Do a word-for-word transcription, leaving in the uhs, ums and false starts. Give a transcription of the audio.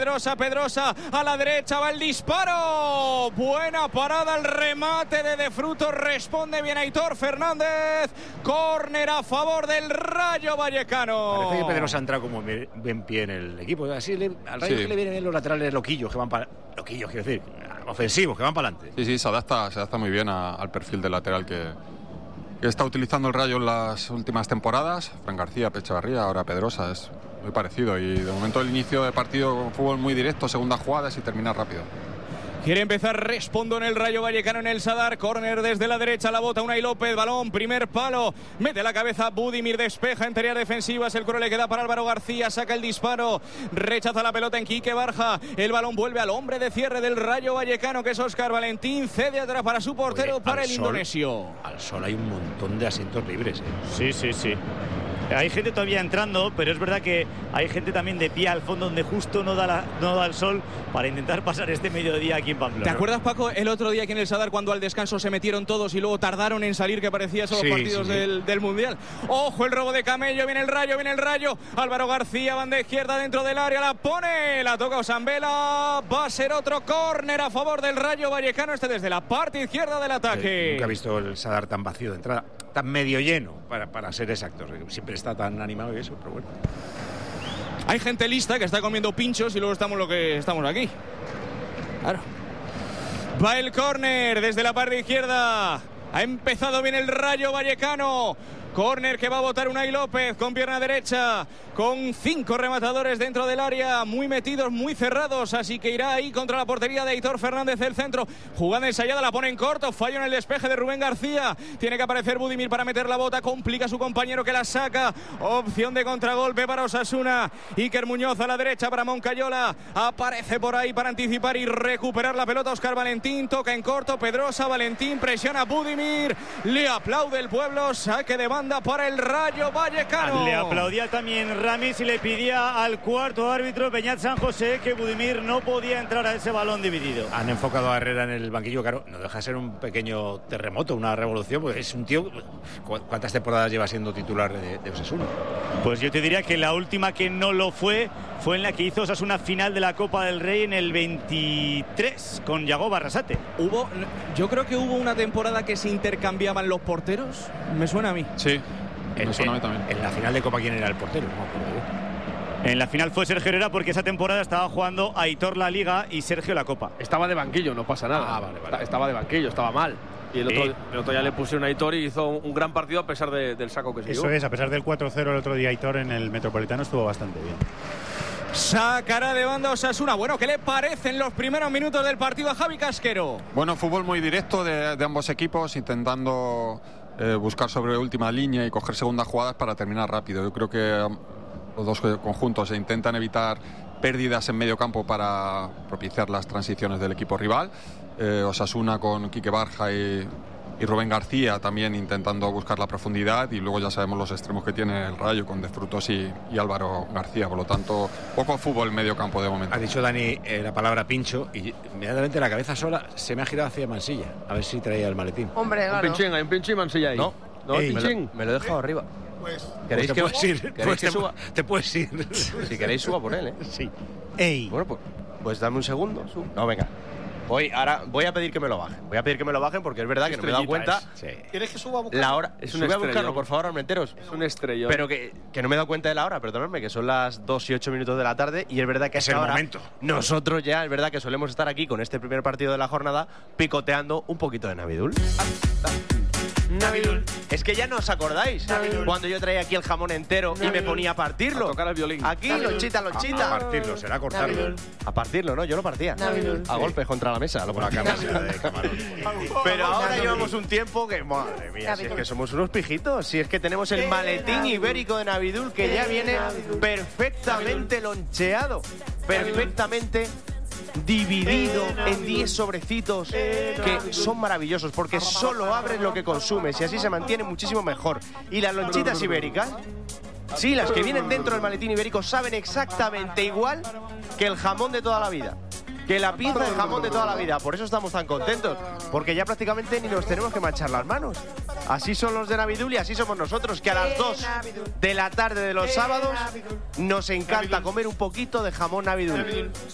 Pedrosa, Pedrosa a la derecha, va el disparo. Buena parada, el remate de De Frutos, responde bien Aitor Fernández. Córner a favor del Rayo Vallecano. Parece que Pedrosa ha entrado como bien pie en el equipo. Así le, al Rayo sí. Que le vienen los laterales loquillos que van para... Loquillos, quiero decir, ofensivos, que van para adelante. Sí, sí, se adapta, se adapta muy bien a, al perfil del lateral que, que está utilizando el Rayo en las últimas temporadas. Fran García, Echevarría, ahora Pedrosa, es muy parecido. Y de momento el inicio de partido con fútbol muy directo, segunda jugada y terminar rápido. Quiere empezar Respondo en el Rayo Vallecano en el Sadar. Córner desde la derecha, la bota Unai López. Balón, primer palo. Mete la cabeza Budimir, despeja en tareas defensivas. El coro le queda para Álvaro García. Saca el disparo. Rechaza la pelota en Quique Barja. El balón vuelve al hombre de cierre del Rayo Vallecano, que es Óscar Valentín. Cede atrás para su portero, Oye, para el sol, indonesio. Al sol hay un montón de asientos libres. ¿eh? Sí, sí, sí. Hay gente todavía entrando, pero es verdad que hay gente también de pie al fondo donde justo no da, la, no da el sol para intentar pasar este mediodía aquí en Pamplona. ¿Te acuerdas, Paco, el otro día aquí en el Sadar cuando al descanso se metieron todos y luego tardaron en salir, que parecía esos sí, partidos sí, sí. Del, del Mundial? ¡Ojo, el robo de Camello! Viene el Rayo, viene el Rayo. Álvaro García, banda izquierda dentro del área, la pone, la toca Osambela. Va a ser otro córner a favor del Rayo Vallecano, este desde la parte izquierda del ataque. Sí, nunca he visto el Sadar tan vacío de entrada, tan medio lleno, para, para ser exactos. Siempre está tan animado y eso, pero bueno. Hay gente lista que está comiendo pinchos y luego estamos lo que estamos aquí. Claro. Va el córner desde la parte izquierda. Ha empezado bien el Rayo Vallecano. Córner que va a botar Unai López con pierna derecha, con cinco rematadores dentro del área, muy metidos, muy cerrados, así que irá ahí contra la portería de Aitor Fernández, el centro. Jugada ensayada, la pone en corto, fallo en el despeje de Rubén García. Tiene que aparecer Budimir para meter la bota, complica a su compañero que la saca. Opción de contragolpe para Osasuna. Iker Muñoz a la derecha para Moncayola. Aparece por ahí para anticipar y recuperar la pelota Óscar Valentín. Toca en corto, Pedrosa, Valentín presiona a Budimir. Le aplaude el pueblo, saque de banda para el Rayo Vallecano. Le aplaudía también Ramis y le pedía al cuarto árbitro Beñat San José que Budimir no podía entrar a ese balón dividido. Han enfocado a Herrera en el banquillo, claro, no deja de ser un pequeño terremoto, una revolución, porque es un tío, ¿cuántas temporadas lleva siendo titular de, de Osasuna? Pues yo te diría que la última que no lo fue fue en la que hizo Osasuna final de la Copa del Rey en el veintitrés con Yago Barrasate. Hubo, yo creo que hubo una temporada que se intercambiaban los porteros, me suena a mí. Sí. En, en, en la final de Copa, ¿quién era el portero? No me acuerdo yo. En la final fue Sergio Herrera, porque esa temporada estaba jugando Aitor la Liga y Sergio la Copa. Estaba de banquillo, no pasa nada. Ah, vale, vale. Estaba de banquillo, estaba mal. Y el otro, eh. el otro ya le pusieron a Aitor y hizo un gran partido a pesar de, del saco que se dio. Eso es, a pesar del cuatro cero el otro día Aitor en el Metropolitano estuvo bastante bien. Sacará de banda Osasuna. Bueno, ¿qué le parecen los primeros minutos del partido a Javi Casquero? Bueno, fútbol muy directo de, de ambos equipos, intentando eh, buscar sobre última línea y coger segundas jugadas para terminar rápido. Yo creo que um, los dos conjuntos se intentan evitar pérdidas en medio campo para propiciar las transiciones del equipo rival. Eh, Osasuna con Quique Barja y, y Rubén García también intentando buscar la profundidad, y luego ya sabemos los extremos que tiene el Rayo con De Frutos y, y Álvaro García. Por lo tanto, poco fútbol en medio campo de momento. Ha dicho Dani eh, la palabra pincho y inmediatamente la cabeza sola se me ha girado hacia Mansilla, a ver si traía el maletín. Hombre, claro. Un pinchín, hay un pinchín y Mansilla ahí. No, no, Ey, pinchín. Me lo, me lo he dejado arriba. Pues, ¿Queréis pues te que puedes ir? ¿Queréis Pues que te, suba? te puedes ir. Si queréis suba por él, ¿eh? Sí. Ey. Bueno, pues, pues dame un segundo. Sub. No, venga. Voy, ahora voy a pedir que me lo bajen. Voy a pedir que me lo bajen porque es verdad que no me he dado cuenta. Sí. ¿Quieres que suba a buscarlo? La hora. Es un Sube a estrellón. buscarlo, por favor, Armenteros. Es un estrellón. Pero que, que no me he dado cuenta de la hora, perdonadme, que son las dos y ocho minutos de la tarde y es verdad que Es hasta el ahora momento. nosotros ya, es verdad que solemos estar aquí con este primer partido de la jornada picoteando un poquito de Navidul. Navidul. Es que ya no os acordáis Navidul. Cuando yo traía aquí el jamón entero Navidul. Y me ponía a partirlo. A tocar el violín. Aquí, Navidul. lonchita, lonchita. A, a partirlo, será cortarlo. Navidul. A partirlo, ¿no? Yo lo partía. Navidul. A golpes contra la mesa. Lo Con la cabeza de camarón. Pero ahora llevamos un tiempo que, madre mía, si es que somos unos pijitos. Si es que tenemos el maletín ibérico de Navidul que ya viene perfectamente loncheado. Perfectamente dividido en diez sobrecitos que son maravillosos porque solo abres lo que consumes y así se mantiene muchísimo mejor. Y las lonchitas ibéricas, sí, las que vienen dentro del maletín ibérico saben exactamente igual que el jamón de toda la vida, que la pizza de jamón de toda la vida. Por eso estamos tan contentos, porque ya prácticamente ni nos tenemos que manchar las manos. Así son los de Navidul y así somos nosotros, que a las dos de la tarde de los sábados nos encanta comer un poquito de jamón Navidul.